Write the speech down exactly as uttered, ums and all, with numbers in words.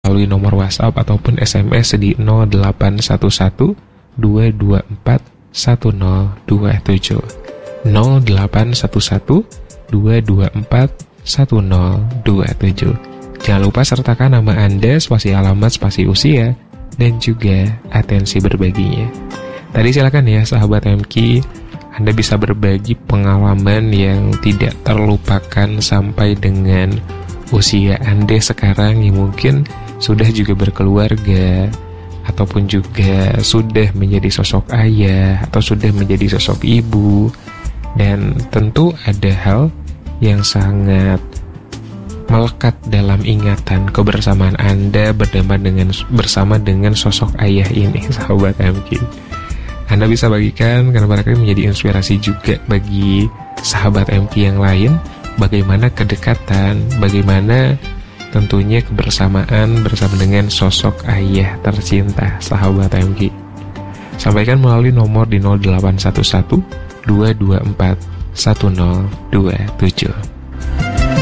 melalui nomor WhatsApp ataupun S M S di nol delapan satu satu dua dua empat satu nol dua tujuh nol delapan satu satu dua dua empat satu nol dua tujuh. Jangan lupa sertakan nama Anda, spasi alamat, spasi usia, dan juga atensi berbaginya. Tadi silakan ya sahabat M K, Anda bisa berbagi pengalaman yang tidak terlupakan sampai dengan usia Anda sekarang yang mungkin sudah juga berkeluarga, ataupun juga sudah menjadi sosok ayah, atau sudah menjadi sosok ibu. Dan tentu ada hal yang sangat melekat dalam ingatan kebersamaan Anda berdamai dengan, bersama dengan sosok ayah ini, sahabat M K. Anda bisa bagikan karena barangkali menjadi inspirasi juga bagi sahabat M K yang lain, bagaimana kedekatan, bagaimana tentunya kebersamaan bersama dengan sosok ayah tercinta sahabat M K. Sampaikan melalui nomor di nol delapan satu satu dua dua empat satu nol dua tujuh.